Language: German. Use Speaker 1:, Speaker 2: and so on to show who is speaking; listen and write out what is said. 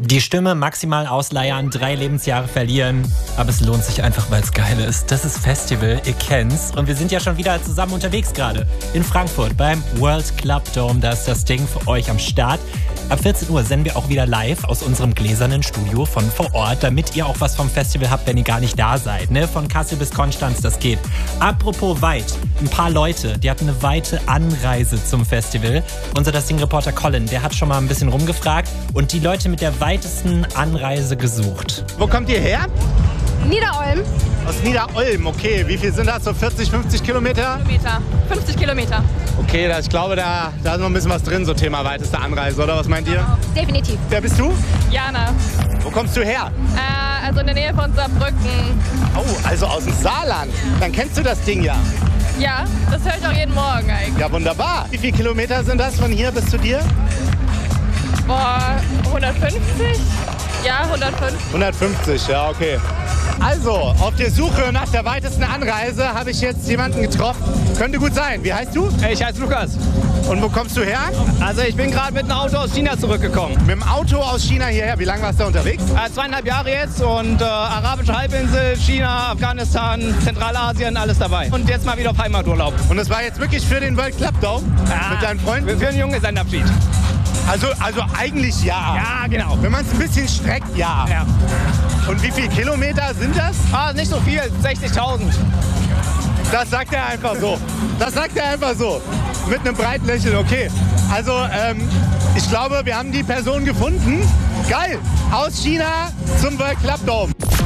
Speaker 1: Die Stimme maximal ausleiern, 3 Lebensjahre verlieren. Aber es lohnt sich einfach, weil es geil ist. Das ist Festival, ihr kennt's. Und wir sind ja schon wieder zusammen unterwegs gerade. In Frankfurt beim World Club Dome. Da ist das Ding für euch am Start. Ab 14 Uhr senden wir auch wieder live aus unserem gläsernen Studio von vor Ort, damit ihr auch was vom Festival habt, wenn ihr gar nicht da seid. Ne? Von Kassel bis Konstanz, das geht. Apropos weit, ein paar Leute, die hatten eine weite Anreise zum Festival. Unser Das Ding-Reporter Colin, der hat schon mal ein bisschen rumgefragt und die Leute mit der weitesten Anreise gesucht.
Speaker 2: Wo kommt ihr her?
Speaker 3: Niederolm.
Speaker 2: Aus Niederolm, okay. Wie viel sind das? So 40, 50 Kilometer?
Speaker 3: 50 Kilometer.
Speaker 2: Okay, ich glaube, da ist noch ein bisschen was drin, so Thema weiteste Anreise, oder? Was meint ihr?
Speaker 3: Definitiv.
Speaker 2: Wer bist du?
Speaker 3: Jana.
Speaker 2: Wo kommst du her?
Speaker 3: Also in der Nähe von Saarbrücken.
Speaker 2: Oh, also aus dem Saarland. Dann kennst du das Ding ja.
Speaker 3: Ja, das höre ich auch jeden Morgen eigentlich.
Speaker 2: Ja, wunderbar. Wie viele Kilometer sind das von hier bis zu dir?
Speaker 3: Boah, 150? Ja, 150.
Speaker 2: 150, ja, okay. Also, auf der Suche nach der weitesten Anreise habe ich jetzt jemanden getroffen. Könnte gut sein. Wie heißt du?
Speaker 4: Ich heiße Lukas.
Speaker 2: Und wo kommst du her?
Speaker 4: Also ich bin gerade mit einem Auto aus China zurückgekommen.
Speaker 2: Mit dem Auto aus China hierher. Wie lange warst du unterwegs?
Speaker 4: 2,5 Jahre jetzt und arabische Halbinsel, China, Afghanistan, Zentralasien, alles dabei. Und jetzt mal wieder auf Heimaturlaub.
Speaker 2: Und das war jetzt wirklich für den World Club Dome?
Speaker 4: Ja,
Speaker 2: mit deinen Freunden?
Speaker 4: Für einen Junggesellenabschied.
Speaker 2: Also eigentlich ja.
Speaker 4: Ja, genau.
Speaker 2: Wenn man es ein bisschen streckt, ja.
Speaker 4: Ja.
Speaker 2: Und wie viele Kilometer sind das?
Speaker 4: Nicht so viel, 60.000.
Speaker 2: Das sagt er einfach so. Das sagt er einfach so. Mit einem breiten Lächeln, okay. Also, ich glaube, wir haben die Person gefunden. Geil. Aus China zum World Club Dome.